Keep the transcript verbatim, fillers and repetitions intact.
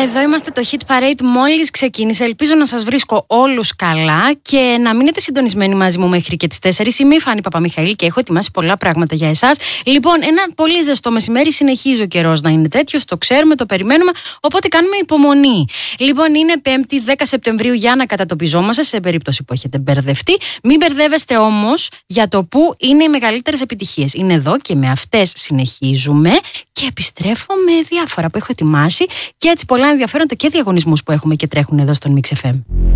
Εδώ είμαστε, το Hit Parade μόλις ξεκίνησε. Ελπίζω να σας βρίσκω όλους καλά και να μείνετε συντονισμένοι μαζί μου μέχρι και τις τέσσερις. Είμαι η Φάνη Παπαμιχαήλ και έχω ετοιμάσει πολλά πράγματα για εσάς. Λοιπόν, ένα πολύ ζεστό μεσημέρι, συνεχίζει ο καιρός να είναι τέτοιος, το ξέρουμε, το περιμένουμε, οπότε κάνουμε υπομονή. Λοιπόν, είναι Πέμπτη, δέκα Σεπτεμβρίου, για να κατατοπιζόμαστε σε περίπτωση που έχετε μπερδευτεί. Μην μπερδεύεστε όμως για το πού είναι οι μεγαλύτερες επιτυχίες. Είναι εδώ και με αυτές συνεχίζουμε και επιστρέφω με διάφορα που έχω ετοιμάσει και έτσι πολλά ενδιαφέροντα και διαγωνισμούς που έχουμε και τρέχουν εδώ στον Mix εφ εμ.